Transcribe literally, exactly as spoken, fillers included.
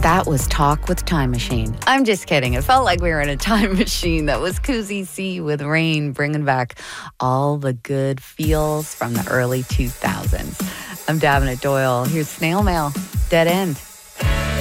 That was Talk with Time Machine. I'm just kidding. It felt like we were in a time machine. That was Koozie C with Rain, bringing back all the good feels from the early two thousands. I'm Davenant Doyle. Here's Snail Mail, Dead End.